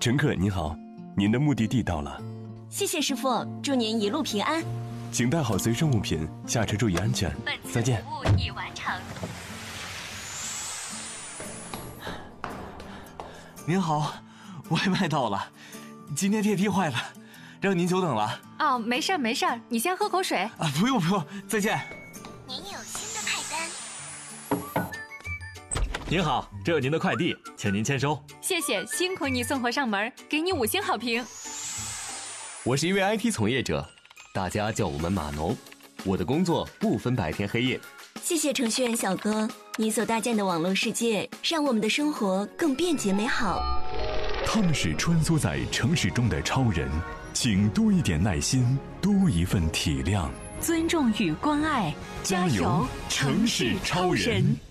乘客您好，您的目的地到了。 谢谢师傅，祝您一路平安。 请带好随身物品，下车注意安全。再见。 服务已完成。 您好，外卖到了，今天电梯坏了，让您久等了。 哦，没事儿没事儿，你先喝口水。 啊，不用不用，再见。 您有新的派单。 您好，这有您的快递，请您签收。 谢谢，辛苦你送货上门，给你5星好评。 我是一位 IT 从业者，大家叫我们码农。我的工作不分白天黑夜。 谢谢程序员小哥，你所搭建的网络世界让我们的生活更便捷美好。 他们是穿梭在城市中的超人，请多一点耐心，多一份体谅， 尊重与关爱， 加油，城市超人。